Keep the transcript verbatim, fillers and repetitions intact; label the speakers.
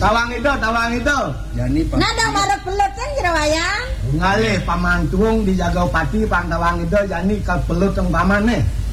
Speaker 1: Tawang itu, tawang itu.
Speaker 2: Jani Pak.
Speaker 3: Nada marek belut kan kira wayang.
Speaker 1: Ngalih paman tuung dijaga pati pang tawang itu jani ka belut teng paman nih.